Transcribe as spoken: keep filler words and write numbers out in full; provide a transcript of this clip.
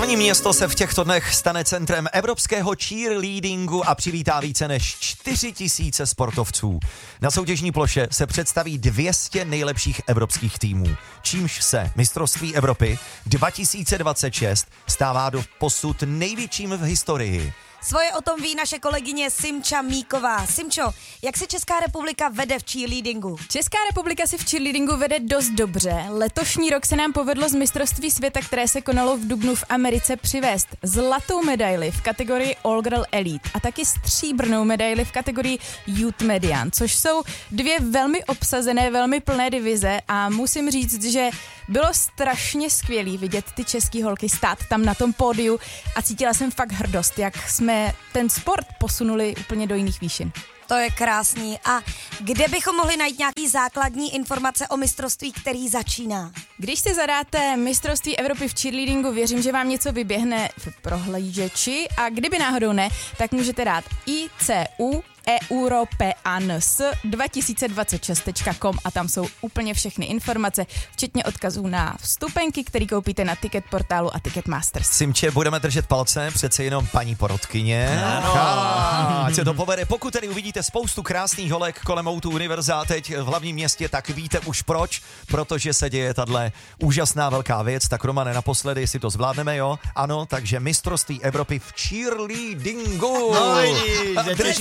Hlavní město se v těchto dnech stane centrem evropského cheerleadingu a přivítá více než čtyři tisíce sportovců. Na soutěžní ploše se představí dvě stě nejlepších evropských týmů, čímž se mistrovství Evropy dva tisíce dvacet šest stává do posud největším v historii. Svoje o tom ví naše kolegyně Simča Míková. Simčo, jak se Česká republika vede v cheerleadingu? Česká republika si v cheerleadingu vede dost dobře. Letošní rok se nám povedlo z mistrovství světa, které se konalo v dubnu v Americe, přivést zlatou medaili v kategorii All Girl Elite a taky stříbrnou medaili v kategorii Youth Median, což jsou dvě velmi obsazené, velmi plné divize a musím říct, že bylo strašně skvělý vidět ty český holky stát tam na tom pódiu a cítila jsem fakt hrdost, jak jsme ten sport posunuli úplně do jiných výšin. To je krásný. A kde bychom mohli najít nějaký základní informace o mistrovství, který začíná? Když si zadáte mistrovství Evropy v cheerleadingu, věřím, že vám něco vyběhne v prohlížeči a kdyby náhodou ne, tak můžete dát I C U Europeans dva tisíce dvacet šest tečka com a tam jsou úplně všechny informace, včetně odkazů na vstupenky, který koupíte na Ticket portálu a Ticketmasters. Simče, budeme držet palce, přece jenom paní porotkyně. Ano. Ať se to povede. Pokud tedy uvidíte spoustu krásných holek kolem Outu Univerza teď v hlavním městě, tak víte už proč, protože se děje tahle úžasná velká věc. Tak Romane, naposledy si to zvládneme, jo? Ano, takže mistrovství Evropy v cheerleadingu. No, vidíš, že